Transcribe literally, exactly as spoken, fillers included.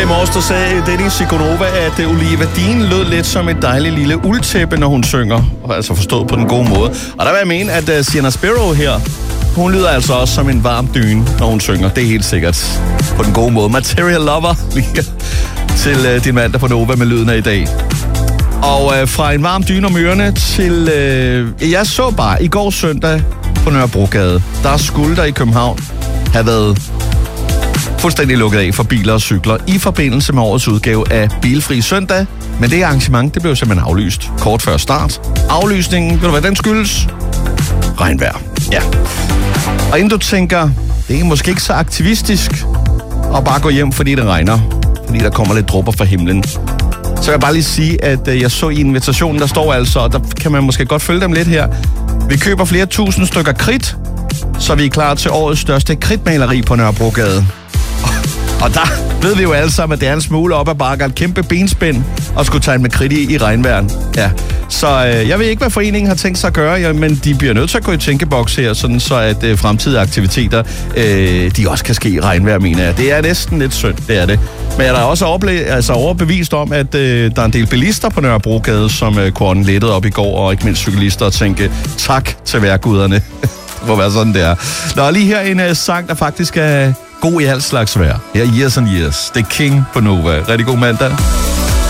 i morges, der sagde Dennis Sikonova, at Olivia Dean lød lidt som et dejligt lille uldtæppe, når hun synger. Altså forstået på den gode måde. Og der vil jeg mene, at uh, Sienna Sparrow her, hun lyder altså også som en varm dyne, når hun synger. Det er helt sikkert på den gode måde. Material Lover lige til uh, din mand, der på Nova med lyden af i dag. Og uh, fra en varm dyne om ørerne til... Uh, jeg så bare i går søndag på Nørrebrogade, der skulle der i København have været fuldstændig lukket af for biler og cykler i forbindelse med årets udgave af Bilfri Søndag. Men det arrangement, det blev simpelthen aflyst kort før start. Aflysningen, ved du hvad den skyldes? Regnvejr. Ja. Og inden du tænker, det er måske ikke så aktivistisk at bare gå hjem, fordi det regner, fordi der kommer lidt dråber fra himlen, så vil jeg bare lige sige, at jeg så i invitationen, der står altså, og der kan man måske godt følge dem lidt her. Vi køber flere tusind stykker kridt, så vi er klar til årets største kridtmaleri på Nørrebrogade. Og der ved vi jo alle sammen, at det er en smule op ad bakke, et kæmpe benspænd og skulle tegne med kridt i, i regnvejren. Ja. Så øh, jeg ved ikke, hvad foreningen har tænkt sig at gøre, ja, men de bliver nødt til at gå i tænkeboks her, sådan så at øh, fremtidige aktiviteter, øh, de også kan ske i regnvejr, mener jeg. Det er næsten lidt synd, det er det. Men jeg er da også overble- altså overbevist om, at øh, der er en del bilister på Nørrebrogade, som øh, kunne ånde lettet op i går, og ikke mindst cyklister, og tænke tak til vejrguderne. Det må være sådan, det er. Der er lige her en uh, sang, der faktisk er god i alt slags vejr. Her er Years and Years. The King på Nova. Rigtig god mandag.